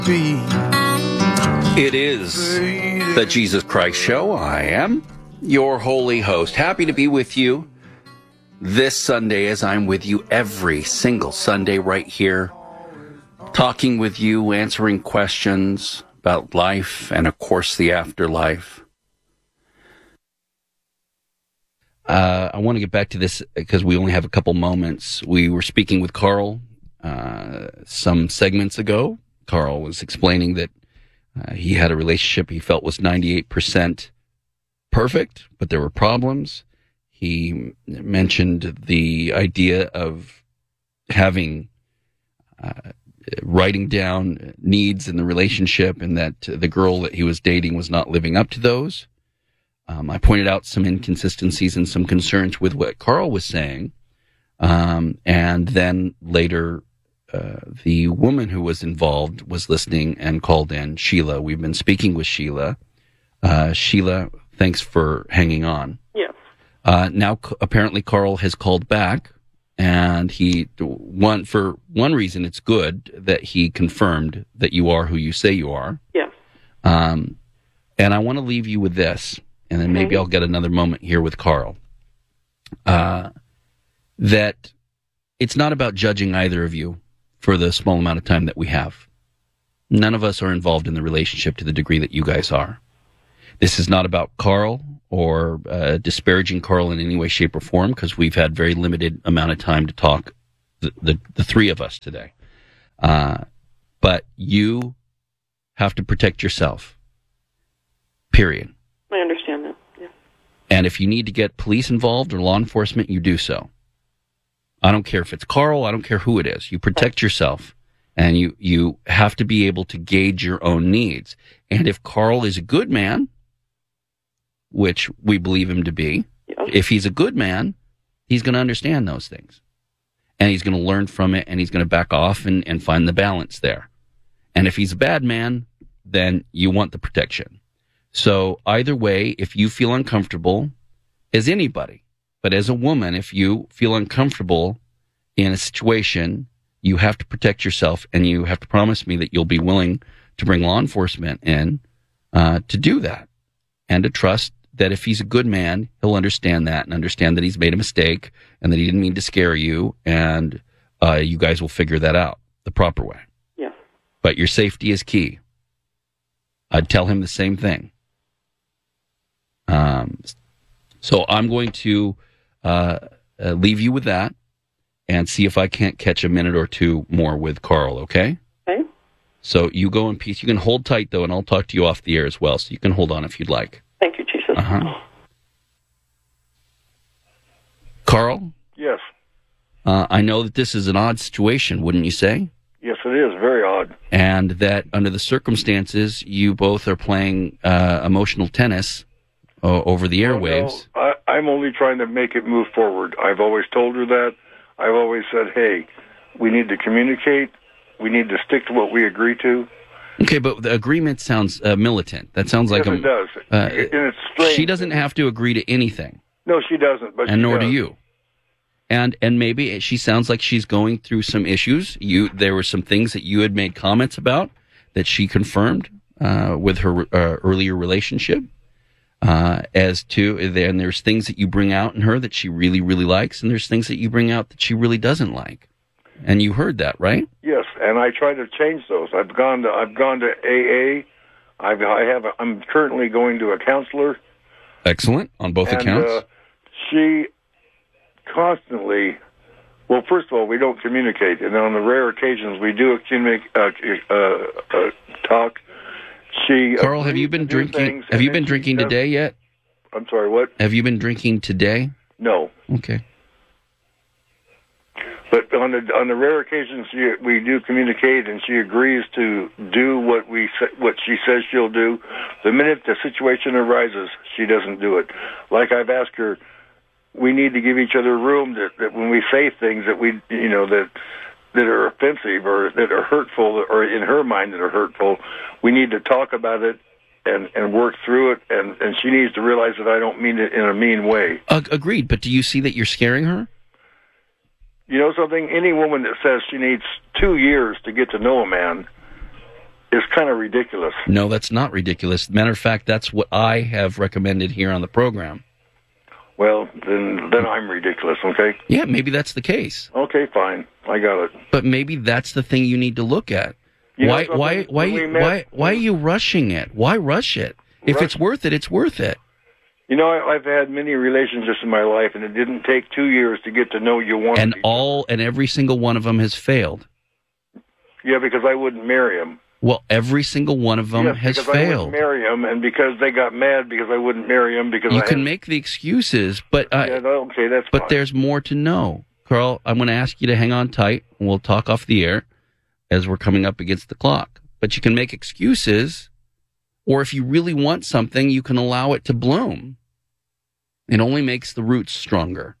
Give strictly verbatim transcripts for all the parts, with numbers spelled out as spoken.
It is the Jesus Christ Show. I am your holy host. Happy to be with you this Sunday, as I'm with you every single Sunday right here, talking with you, answering questions about life and, of course, the afterlife. Uh, I want to get back to this because we only have a couple moments. We were speaking with Carl uh, some segments ago. Carl was explaining that uh, he had a relationship he felt was ninety-eight percent perfect, but there were problems. He mentioned the idea of having, uh, writing down needs in the relationship, and that the girl that he was dating was not living up to those. Um, I pointed out some inconsistencies and some concerns with what Carl was saying. Um, and then later, uh, the woman who was involved was listening and called in, Sheila. We've been speaking with Sheila. Uh, Sheila, thanks for hanging on. Yes. Uh, now, c- apparently, Carl has called back, and he, one, for one reason, it's good that he confirmed that you are who you say you are. Yes. Um, and I want to leave you with this, and then maybe I'll get another moment here with Carl. Uh, that it's not about judging either of you for the small amount of time that we have. None of us are involved in the relationship to the degree that you guys are. This is not about Carl or uh, disparaging Carl in any way, shape, or form, because we've had very limited amount of time to talk, the, the, the three of us today. Uh, but you have to protect yourself, period. I understand that, yeah. And if you need to get police involved or law enforcement, you do so. I don't care if it's Carl, I don't care who it is. You protect yourself, and you, you have to be able to gauge your own needs. And if Carl is a good man, which we believe him to be, yeah. If he's a good man, he's going to understand those things. And he's going to learn from it, and he's going to back off and, and find the balance there. And if he's a bad man, then you want the protection. So either way, if you feel uncomfortable, as anybody, but as a woman, if you feel uncomfortable in a situation, you have to protect yourself, and you have to promise me that you'll be willing to bring law enforcement in uh, to do that, and to trust that if he's a good man, he'll understand that and understand that he's made a mistake and that he didn't mean to scare you, and uh, you guys will figure that out the proper way. Yeah. But your safety is key. I'd tell him the same thing. Um, so I'm going to uh, uh, leave you with that and see if I can't catch a minute or two more with Carl, okay? Okay. So you go in peace. You can hold tight, though, and I'll talk to you off the air as well, so you can hold on if you'd like. Thank you, Jesus. Uh-huh. Carl? Yes. Uh, I know that this is an odd situation, wouldn't you say? Yes, it is. Very odd. And that under the circumstances, you both are playing uh, emotional tennis uh, over the airwaves. Oh, no, I, I'm only trying to make it move forward. I've always told her that. I've always said, hey, we need to communicate. We need to stick to what we agree to. Okay, but the agreement sounds uh, militant. That sounds like yes, a, it does. Uh, and it's strange. She doesn't have to agree to anything. No, she doesn't. But and she nor does. do you. And and maybe she sounds like she's going through some issues. You there were some things that you had made comments about that she confirmed uh, with her uh, earlier relationship. Uh, as to and there's things that you bring out in her that she really really likes, and there's things that you bring out that she really doesn't like. And you heard that, right? Yes, and I try to change those. I've gone to I've gone to A A. I've I have a, I'm currently going to a counselor. Excellent on both and, accounts. Uh, she constantly. Well, first of all, we don't communicate, and on the rare occasions we do communicate, uh, uh, uh, talk. She. Carl, have you been drinking? Have you been drinking does, today yet? I'm sorry. What? Have you been drinking today? No. Okay. But on the on the rare occasions she, we do communicate, and she agrees to do what we what she says she'll do. The minute the situation arises, she doesn't do it. Like I've asked her, we need to give each other room that, that when we say things that we you know that that are offensive or that are hurtful or in her mind that are hurtful, we need to talk about it and, and work through it. And, and she needs to realize that I don't mean it in a mean way. Uh, agreed. But do you see that you're scaring her? You know something? Any woman that says she needs two years to get to know a man is kind of ridiculous. No, that's not ridiculous. Matter of fact, that's what I have recommended here on the program. Well, then then I'm ridiculous, okay? Yeah, maybe that's the case. Okay, fine. I got it. But maybe that's the thing you need to look at. You know why something? why why When we you, met- why why are you rushing it? Why rush it? If Rush- it's worth it, it's worth it. You know, I, I've had many relationships in my life, and it didn't take two years to get to know you one. And all and every single one of them has failed. Yeah, because I wouldn't marry him. Well, every single one of them yes, has because I failed. wouldn't marry him, and because they got mad because I wouldn't marry him because You I can had- make the excuses, but uh, Yeah, no, okay, that's but fine. there's more to know. Carl, I'm going to ask you to hang on tight, and we'll talk off the air as we're coming up against the clock. But you can make excuses, or if you really want something, you can allow it to bloom. It only makes the roots stronger.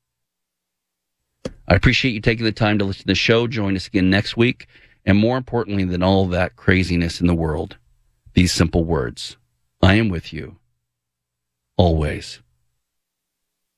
I appreciate you taking the time to listen to the show. Join us again next week. And more importantly than all that craziness in the world, these simple words: I am with you, always.